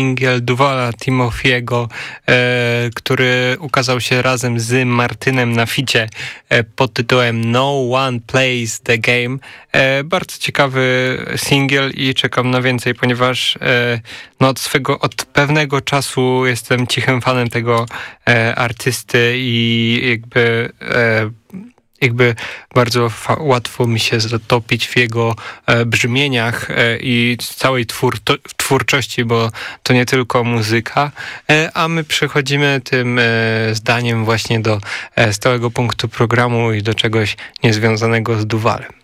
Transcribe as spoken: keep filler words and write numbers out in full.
Singiel Duvala Timothy'ego, e, który ukazał się razem z Martynem na ficie e, pod tytułem No One Plays the Game. E, bardzo ciekawy singiel i czekam na więcej, ponieważ e, no od swego, od pewnego czasu jestem cichym fanem tego e, artysty i jakby e, jakby bardzo fa- łatwo mi się zatopić w jego e, brzmieniach e, i całej twór- twórczości, bo to nie tylko muzyka, e, a my przechodzimy tym e, zdaniem właśnie do e, stałego punktu programu i do czegoś niezwiązanego z Duvalem.